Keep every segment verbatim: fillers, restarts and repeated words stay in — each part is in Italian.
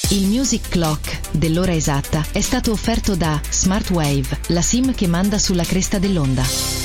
Il Music Clock dell'ora esatta è stato offerto da Smartwave, la SIM che manda sulla cresta dell'onda.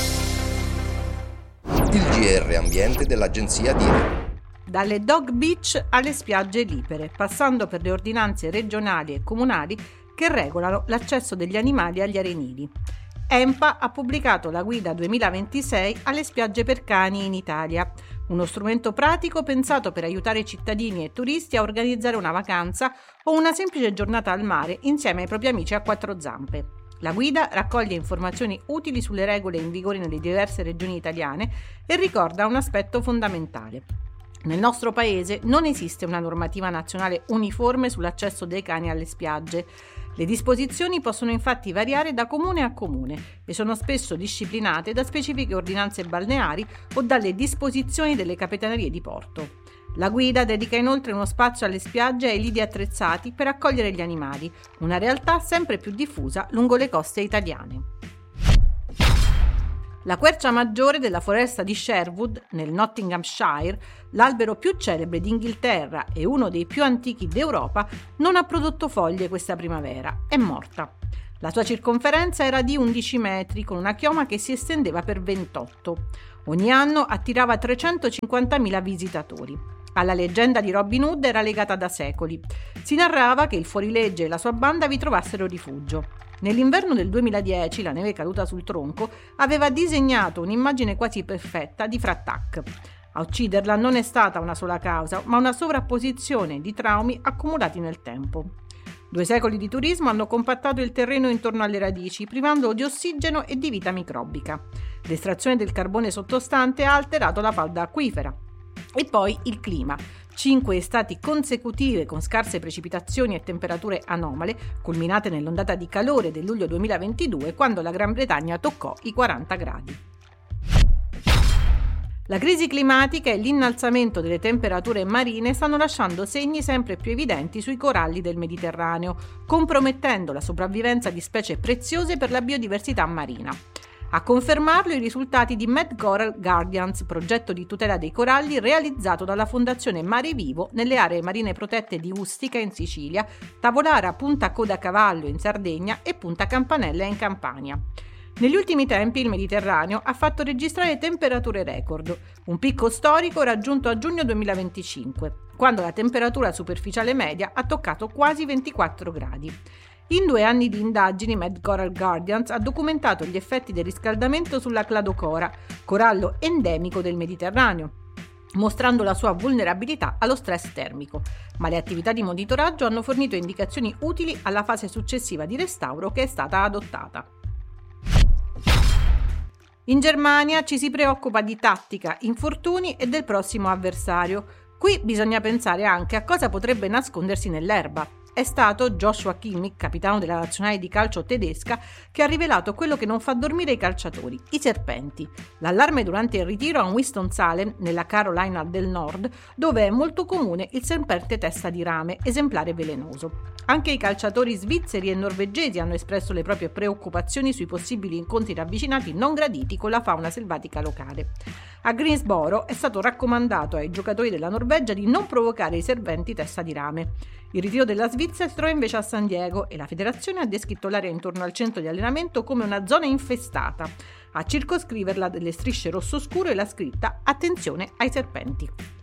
Il G R Ambiente dell'Agenzia D I R. Dalle dog beach alle spiagge libere, passando per le ordinanze regionali e comunali che regolano l'accesso degli animali agli arenili. EMPA ha pubblicato la guida duemilaventisei alle spiagge per cani in Italia, uno strumento pratico pensato per aiutare i cittadini e turisti a organizzare una vacanza o una semplice giornata al mare insieme ai propri amici a quattro zampe. La guida raccoglie informazioni utili sulle regole in vigore nelle diverse regioni italiane e ricorda un aspetto fondamentale. Nel nostro paese non esiste una normativa nazionale uniforme sull'accesso dei cani alle spiagge. Le disposizioni possono infatti variare da comune a comune e sono spesso disciplinate da specifiche ordinanze balneari o dalle disposizioni delle capitanerie di porto. La guida dedica inoltre uno spazio alle spiagge e ai lidi attrezzati per accogliere gli animali, una realtà sempre più diffusa lungo le coste italiane. La quercia maggiore della foresta di Sherwood, nel Nottinghamshire, l'albero più celebre d'Inghilterra e uno dei più antichi d'Europa, non ha prodotto foglie questa primavera, è morta. La sua circonferenza era di undici metri, con una chioma che si estendeva per ventotto. Ogni anno attirava trecentocinquantamila visitatori. Alla leggenda di Robin Hood era legata da secoli. Si narrava che il fuorilegge e la sua banda vi trovassero rifugio. Nell'inverno del duemiladieci, la neve caduta sul tronco aveva disegnato un'immagine quasi perfetta di Fra Tac. A ucciderla non è stata una sola causa, ma una sovrapposizione di traumi accumulati nel tempo. Due secoli di turismo hanno compattato il terreno intorno alle radici, privandolo di ossigeno e di vita microbica. L'estrazione del carbone sottostante ha alterato la falda acquifera. E poi il clima. Cinque estati consecutive con scarse precipitazioni e temperature anomale, culminate nell'ondata di calore del luglio duemilaventidue, quando la Gran Bretagna toccò i quaranta gradi. La crisi climatica e l'innalzamento delle temperature marine stanno lasciando segni sempre più evidenti sui coralli del Mediterraneo, compromettendo la sopravvivenza di specie preziose per la biodiversità marina. A confermarlo i risultati di Med Coral Guardians, progetto di tutela dei coralli realizzato dalla Fondazione Mare Vivo nelle aree marine protette di Ustica in Sicilia, Tavolara Punta Codacavallo in Sardegna e Punta Campanella in Campania. Negli ultimi tempi il Mediterraneo ha fatto registrare temperature record, un picco storico raggiunto a giugno duemilaventicinque, quando la temperatura superficiale media ha toccato quasi ventiquattro gradi. In due anni di indagini, Med Coral Guardians ha documentato gli effetti del riscaldamento sulla cladocora, corallo endemico del Mediterraneo, mostrando la sua vulnerabilità allo stress termico, ma le attività di monitoraggio hanno fornito indicazioni utili alla fase successiva di restauro che è stata adottata. In Germania ci si preoccupa di tattica, infortuni e del prossimo avversario. Qui bisogna pensare anche a cosa potrebbe nascondersi nell'erba. È stato Joshua Kimmich, capitano della nazionale di calcio tedesca, che ha rivelato quello che non fa dormire i calciatori, i serpenti. L'allarme durante il ritiro a Winston-Salem, nella Carolina del Nord, dove è molto comune il serpente testa di rame, esemplare velenoso. Anche i calciatori svizzeri e norvegesi hanno espresso le proprie preoccupazioni sui possibili incontri ravvicinati non graditi con la fauna selvatica locale. A Greensboro è stato raccomandato ai giocatori della Norvegia di non provocare i serpenti testa di rame. Il ritiro della Svizzera si trova invece a San Diego e la federazione ha descritto l'area intorno al centro di allenamento come una zona infestata. A circoscriverla delle strisce rosso scuro e la scritta «Attenzione ai serpenti».